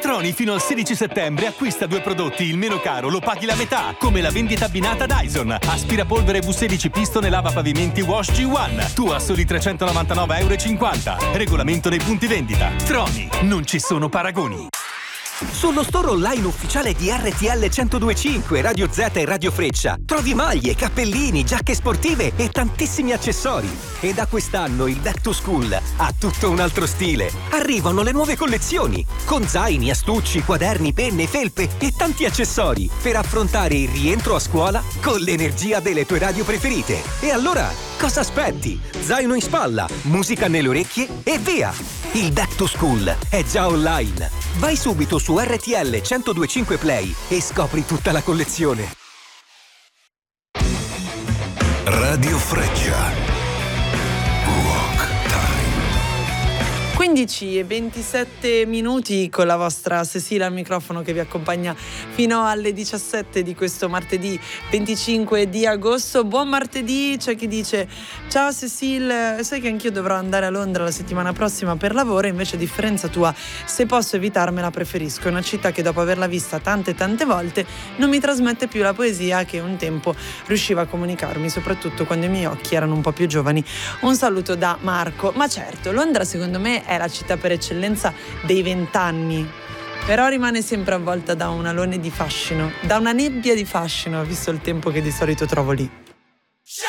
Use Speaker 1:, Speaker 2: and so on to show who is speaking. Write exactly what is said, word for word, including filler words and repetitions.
Speaker 1: Troni fino al sedici settembre acquista due prodotti, il meno caro lo paghi la metà, come la vendita abbinata Dyson, aspirapolvere V sedici Piston e lava pavimenti Wash G uno, tu a soli trecentonovantanove e cinquanta euro. Regolamento nei punti vendita. Troni, non ci sono paragoni.
Speaker 2: Sullo store online ufficiale di R T L centodue e cinque, Radio Z e Radio Freccia trovi maglie, cappellini, giacche sportive e tantissimi accessori. E da quest'anno il Back to School ha tutto un altro stile. Arrivano le nuove collezioni con zaini, astucci, quaderni, penne, felpe e tanti accessori per affrontare il rientro a scuola con l'energia delle tue radio preferite. E allora, cosa aspetti? Zaino in spalla, musica nelle orecchie e via! Il Back to School è già online. Vai subito su R T L centodue e cinque Play e scopri tutta la collezione.
Speaker 3: Radio Freccia.
Speaker 4: quindici e ventisette minuti con la vostra Cecilia al microfono che vi accompagna fino alle diciassette di questo martedì venticinque di agosto. Buon martedì, c'è chi dice ciao Cecilia, sai che anch'io dovrò andare a Londra la settimana prossima per lavoro, invece a differenza tua se posso evitarmela preferisco, è una città che dopo averla vista tante tante volte non mi trasmette più la poesia che un tempo riusciva a comunicarmi, soprattutto quando i miei occhi erano un po' più giovani. Un saluto da Marco. Ma certo, Londra secondo me è la città per eccellenza dei vent'anni, però rimane sempre avvolta da un alone di fascino, da una nebbia di fascino, visto il tempo che di solito trovo lì.